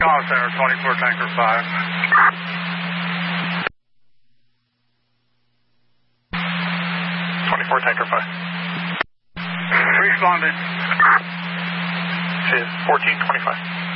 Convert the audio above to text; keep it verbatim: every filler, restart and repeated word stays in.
Call Center, twenty-four Tanker five. twenty-four Tanker five. Responding. fourteen twenty-five.